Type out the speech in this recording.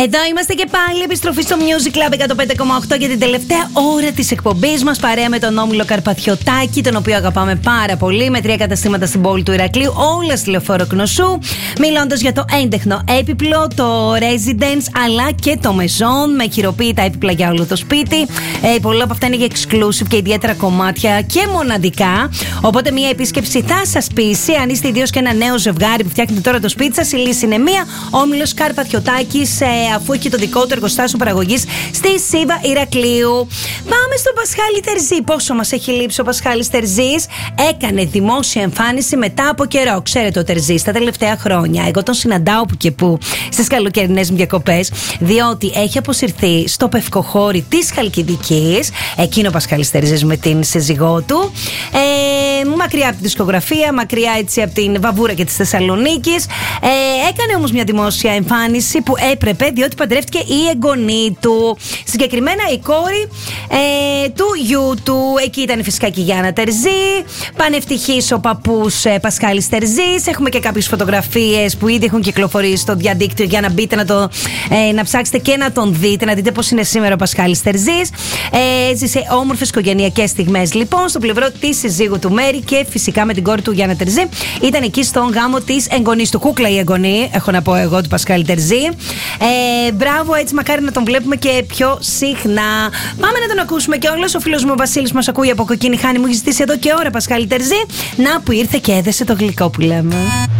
Εδώ είμαστε και πάλι, επιστροφή στο Music Club 105,8 για την τελευταία ώρα της εκπομπής μας, παρέα με τον Όμιλο Καρπαθιωτάκη, τον οποίο αγαπάμε πάρα πολύ, με 3 καταστήματα στην πόλη του Ηρακλείου, όλα στη Λεωφόρο Κνωσού, μιλώντας για το έντεχνο έπιπλο, το Residence αλλά και το Maison, με χειροποίητα έπιπλα για όλο το σπίτι. Πολλά από αυτά είναι για exclusive και ιδιαίτερα κομμάτια και μοναδικά. Οπότε μια επίσκεψη θα σας πείσει. Αν είστε ιδίως και ένα νέο ζευγάρι που φτιάχνετε τώρα το σπίτι σας, η λύση είναι μία. Όμιλος Καρπαθιωτάκης, αφού έχει το δικό του εργοστάσιο παραγωγής στη Σύβα Ηρακλείου. Πάμε στον Πασχάλη Τερζή. Πόσο μας έχει λείψει ο Πασχάλης Τερζής. Έκανε δημόσια εμφάνιση μετά από καιρό. Ξέρετε, ο Τερζής τα τελευταία χρόνια, εγώ τον συναντάω που και που στις καλοκαιρινές μου διακοπές, διότι έχει αποσυρθεί στο Πευκοχώρι της Χαλκιδικής. Εκείνο ο Πασχάλης Τερζής με την σύζυγό του. Μακριά από τη δισκογραφία, μακριά έτσι από την βαβούρα και της Θεσσαλονίκης. Έκανε όμως μια δημόσια εμφάνιση που έπρεπε, διότι παντρεύτηκε η εγγονή του. Συγκεκριμένα η κόρη του γιού του. Εκεί ήταν φυσικά και η Γιάννα Τερζή. Πανευτυχής ο παππούς Πασχάλης Τερζής. Έχουμε και κάποιες φωτογραφίες που ήδη έχουν κυκλοφορήσει στο διαδίκτυο για να μπείτε να ψάξετε και να τον δείτε, να δείτε πώς είναι σήμερα ο Πασχάλης Τερζής. Έζησε όμορφες οικογενειακές στιγμές λοιπόν στο πλευρό της συζύγου του Μέρη και φυσικά με την κόρη του Γιάννα Τερζή. Ήταν εκεί στον γάμο της εγγονής του. Κούκλα η εγγονή, έχω να πω εγώ, του Πασχάλη Τερζή. Μπράβο, έτσι μακάρι να τον βλέπουμε και πιο συχνά. Πάμε να τον ακούσουμε και όλος. Ο φίλος μου ο Βασίλης μας ακούει από Κοκκίνη Χάνη, μου έχει ζητήσει εδώ και ώρα Πασχάλη Τερζή. Να που ήρθε και έδεσε το γλυκό που λέμε.